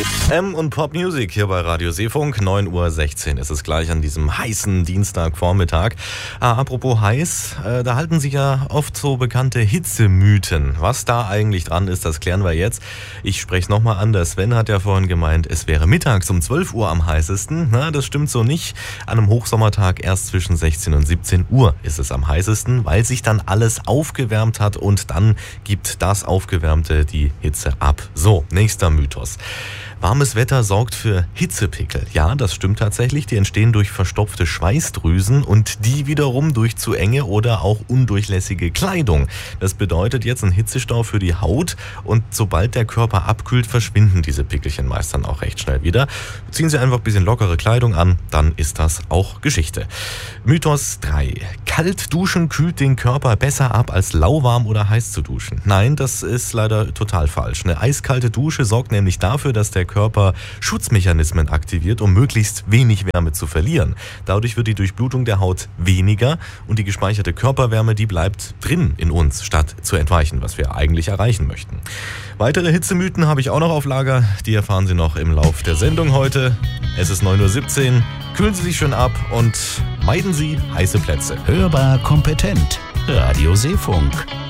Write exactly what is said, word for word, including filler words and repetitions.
M und Pop Music hier bei Radio Seefunk. neun Uhr sechzehn ist es gleich an diesem heißen Dienstagvormittag. Ah, apropos heiß, äh, da halten sich ja oft so bekannte Hitzemythen. Was da eigentlich dran ist, das klären wir jetzt. Ich spreche es nochmal an. Der Sven hat ja vorhin gemeint, es wäre mittags um zwölf Uhr am heißesten. Na, das stimmt so nicht. An einem Hochsommertag erst zwischen sechzehn und siebzehn Uhr ist es am heißesten, weil sich dann alles aufgewärmt hat und dann gibt das Aufgewärmte die Hitze ab. So, nächster Mythos. Warmes Wetter sorgt für Hitzepickel. Ja, das stimmt tatsächlich. Die entstehen durch verstopfte Schweißdrüsen und die wiederum durch zu enge oder auch undurchlässige Kleidung. Das bedeutet jetzt ein Hitzestau für die Haut und sobald der Körper abkühlt, verschwinden diese Pickelchen meist dann auch recht schnell wieder. Ziehen Sie einfach ein bisschen lockere Kleidung an, dann ist das auch Geschichte. Mythos drei. Kalt duschen kühlt den Körper besser ab, als lauwarm oder heiß zu duschen. Nein, das ist leider total falsch. Eine eiskalte Dusche sorgt nämlich dafür, dass der Körper Schutzmechanismen aktiviert, um möglichst wenig Wärme zu verlieren. Dadurch wird die Durchblutung der Haut weniger und die gespeicherte Körperwärme, die bleibt drin in uns, statt zu entweichen, was wir eigentlich erreichen möchten. Weitere Hitzemythen habe ich auch noch auf Lager. Die erfahren Sie noch im Lauf der Sendung heute. Es ist neun Uhr siebzehn. Kühlen Sie sich schön ab und meiden Sie heiße Plätze. Hörbar kompetent. Radio Seefunk.